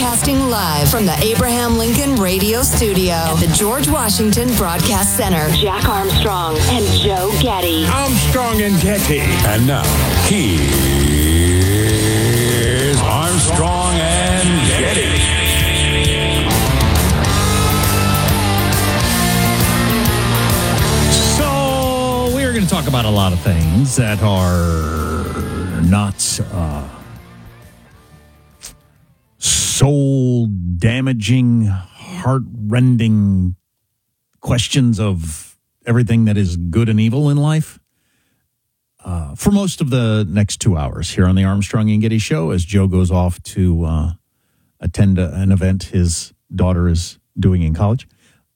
Broadcasting live from the Abraham Lincoln Radio Studio at the George Washington Broadcast Center. Jack Armstrong and Joe Getty. Armstrong and Getty. And now, here's Armstrong and Getty. So, we're going to talk about a lot of things that are not soul-damaging, heart-rending questions of everything that is good and evil in life. For most of the next 2 hours here on the Armstrong and Getty Show, as Joe goes off to attend an event his daughter is doing in college.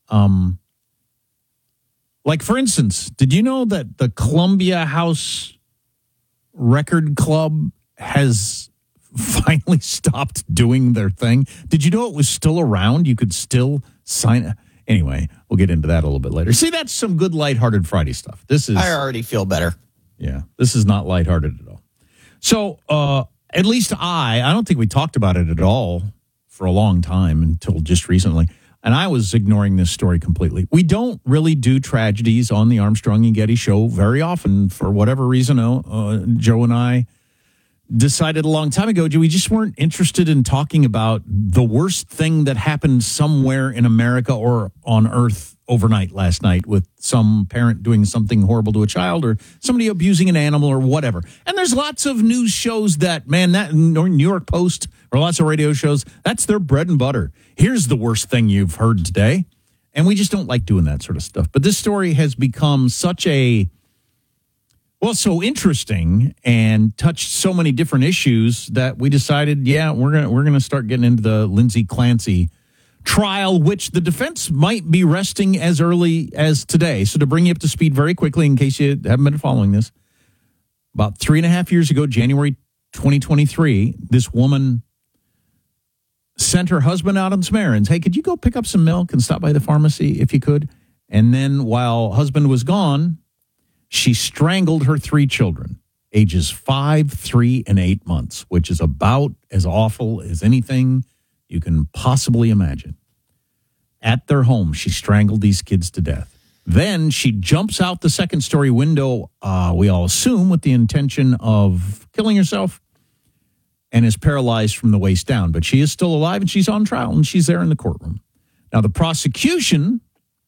Like, for instance, did you know that the Columbia House Record Club has finally stopped doing their thing? Did you know it was still around? You could still sign it. Anyway, we'll get into that a little bit later. See, that's some good lighthearted Friday stuff. I already feel better. Yeah, this is not lighthearted at all. So, at least I don't think we talked about it at all for a long time until just recently. And I was ignoring this story completely. We don't really do tragedies on the Armstrong and Getty Show very often for whatever reason. Joe and I decided a long time ago, we just weren't interested in talking about the worst thing that happened somewhere in America or on Earth overnight last night with some parent doing something horrible to a child or somebody abusing an animal or whatever. And there's lots of news shows that New York Post or lots of radio shows, that's their bread and butter. Here's the worst thing you've heard today. And we just don't like doing that sort of stuff. But this story has become so interesting and touched so many different issues that we decided, we're gonna start getting into the Lindsay Clancy trial, which the defense might be resting as early as today. So to bring you up to speed very quickly, in case you haven't been following this, about 3.5 years ago, January 2023, this woman sent her husband out on some errands. Hey, could you go pick up some milk and stop by the pharmacy if you could? And then while husband was gone, she strangled her 3 children, ages 5, 3, and 8 months, which is about as awful as anything you can possibly imagine. At their home, she strangled these kids to death. Then she jumps out the second-story window, we all assume, with the intention of killing herself, and is paralyzed from the waist down. But she is still alive, and she's on trial, and she's there in the courtroom. Now, the prosecution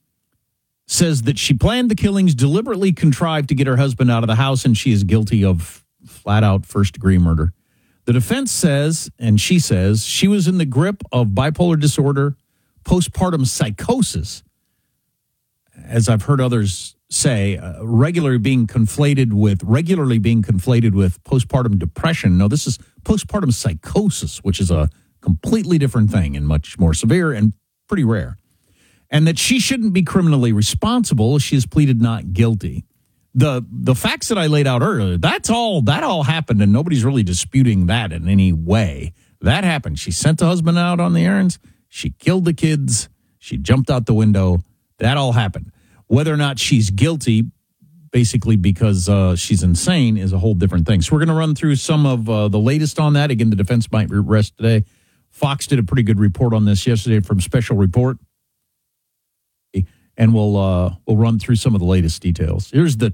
says that she planned the killings, deliberately contrived to get her husband out of the house, and she is guilty of flat-out first-degree murder. The defense says, and she says, she was in the grip of bipolar disorder, postpartum psychosis, as I've heard others say, regularly being conflated with postpartum depression. No, this is postpartum psychosis, which is a completely different thing and much more severe and pretty rare. And that she shouldn't be criminally responsible. She has pleaded not guilty. The facts that I laid out earlier, that all happened, and nobody's really disputing that in any way. That happened. She sent the husband out on the errands. She killed the kids. She jumped out the window. That all happened. Whether or not she's guilty, basically because she's insane, is a whole different thing. So we're going to run through some of the latest on that. Again, the defense might rest today. Fox did a pretty good report on this yesterday from Special Report. And we'll run through some of the latest details. Here's the